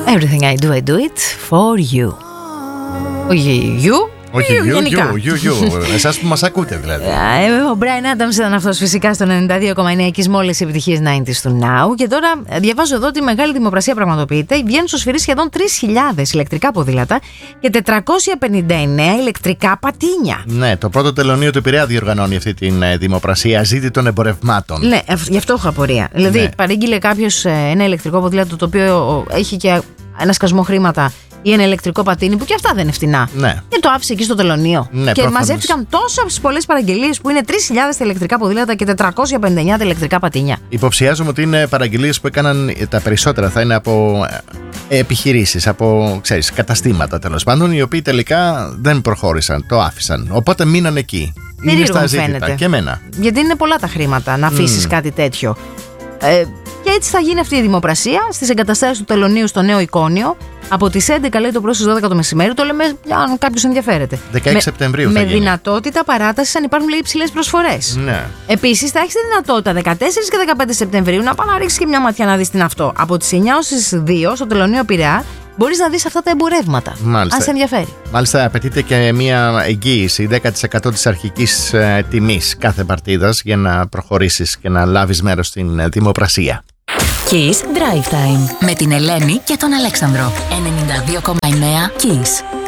Everything I do it for you. Όχι you. Όχι, εσάς που μας ακούτε δηλαδή. Ο Brian Adams ήταν αυτός φυσικά στο 92,9 εκεί με όλες τις επιτυχίες 90's του Now. Και τώρα διαβάζω εδώ ότι μεγάλη δημοπρασία πραγματοποιείται. Βγαίνουν στο σφυρί σχεδόν 3.000 ηλεκτρικά ποδήλατα και 459 ηλεκτρικά πατίνια. Ναι, το πρώτο τελωνείο του Πειραιά διοργανώνει αυτή τη δημοπρασία ζήτητων εμπορευμάτων. Ναι, γι' αυτό έχω απορία. Δηλαδή, ναι. Παρήγγειλε κάποιος ένα ηλεκτρικό ποδήλατο το οποίο έχει και ένα σκασμό χρήματα ή ένα ηλεκτρικό πατίνι που και αυτά δεν είναι φτηνά. Ναι. Και το άφησε εκεί στο τελωνείο. Ναι, και μαζεύτηκαν τόσες πολλές παραγγελίες που είναι 3.000 τα ηλεκτρικά ποδήλατα και 459 τα ηλεκτρικά πατίνια. Υποψιάζομαι ότι είναι παραγγελίες που έκαναν τα περισσότερα. Θα είναι από επιχειρήσεις, από καταστήματα τέλος πάντων, οι οποίοι τελικά δεν προχώρησαν, το άφησαν. Οπότε μείναν εκεί. Είναι στα ζήτητα. Και εμένα. Γιατί είναι πολλά τα χρήματα να αφήσεις κάτι τέτοιο. Και έτσι θα γίνει αυτή η δημοπρασία στις εγκαταστάσεις του τελωνείου στο Νέο Εικόνιο από τις 11 λέει το πρωί στις 12 το μεσημέρι. Το λέμε αν κάποιος ενδιαφέρεται. 16 Σεπτεμβρίου θα με γίνει. δυνατότητα παράτασης αν υπάρχουν λέει υψηλές προσφορές. Ναι. Επίσης θα έχεις τη δυνατότητα 14 και 15 Σεπτεμβρίου να πάει να ρίξεις και μια ματιά να δεις τι είναι αυτό. Από τις 9 ως τις 2 στο τελωνείο Πειραιά μπορείς να δεις αυτά τα εμπορεύματα. Μάλιστα. Αν σε ενδιαφέρει. Μάλιστα, απαιτείται και μια εγγύηση 10% της αρχικής τιμής κάθε παρτίδας για να προχωρήσεις και να λάβεις μέρος στην δημοπρασία. Kiss Drive Time με την Ελένη και τον Αλέξανδρο. 92,9 Kiss.